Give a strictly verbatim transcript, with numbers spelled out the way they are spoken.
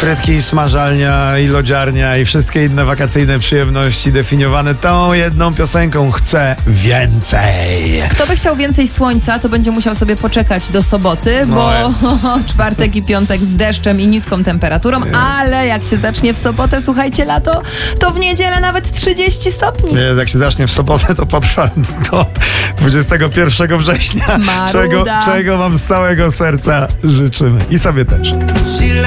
frytki, smażalnia i lodziarnia i wszystkie inne wakacyjne przyjemności definiowane tą jedną piosenką. Chcę więcej. Kto by chciał więcej słońca, to będzie musiał sobie poczekać do soboty, No bo jest. czwartek i piątek z deszczem i niską temperaturą, ale jak się zacznie w sobotę, słuchajcie, lato, to w niedzielę nawet trzydzieści stopni. Nie, jak się zacznie w sobotę, to potrwa do dwudziestego pierwszego września. Maruda. Czego, czego wam z całego serca życzymy. I sobie też.